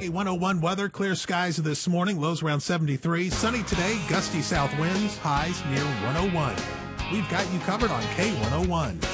K101 weather, clear skies this morning, lows around 73. Sunny today, gusty south winds, highs near 101. We've got you covered on K101.